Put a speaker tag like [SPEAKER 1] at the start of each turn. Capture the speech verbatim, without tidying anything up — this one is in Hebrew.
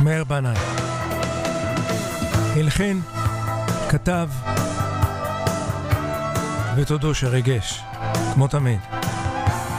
[SPEAKER 1] מאיר בנאי. הלחין, כתב ותודו שרגש, כמו תמיד.